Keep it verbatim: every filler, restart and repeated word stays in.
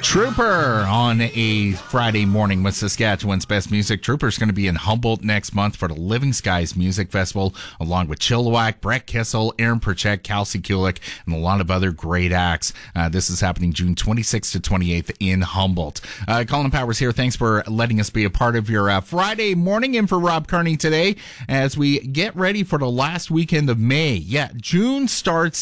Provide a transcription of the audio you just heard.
Trooper on a Friday morning with Saskatchewan's best music. Trooper's going to be in Humboldt next month for the Living Skies Music Festival, along with Chilliwack, Brett Kissel, Aaron Perchek, Kelsey Kulik, and a lot of other great acts. Uh, this is happening June twenty-sixth to twenty-eighth in Humboldt. Uh, Colin Powers here. Thanks for letting us be a part of your uh, Friday morning. In for Rob Kearney today as we get ready for the last weekend of May. Yeah, June starts